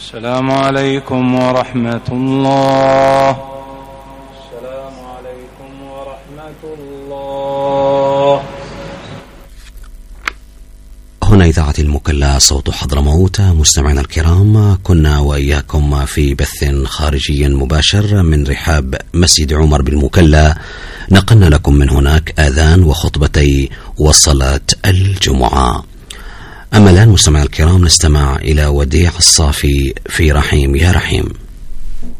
السلام عليكم ورحمة الله. السلام عليكم ورحمة الله. هنا إذاعة المكلا صوت حضرموت. مستمعينا الكرام، كنا وإياكم في بث خارجي مباشر من رحاب مسجد عمر بالمكلا. نقلنا لكم من هناك آذان وخطبتي وصلاة الجمعة. أما الآن مستمعينا الكرام نستمع إلى وديع الصافي في رحيم يا رحيم.